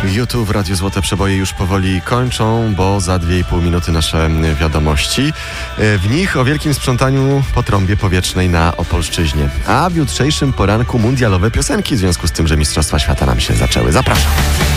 YouTube w Radiu Złote Przeboje już powoli kończą, bo za 2,5 minuty nasze wiadomości. W nich o wielkim sprzątaniu po trąbie powietrznej na Opolszczyźnie. A w jutrzejszym poranku mundialowe piosenki w związku z tym, że Mistrzostwa Świata nam się zaczęły. Zapraszam.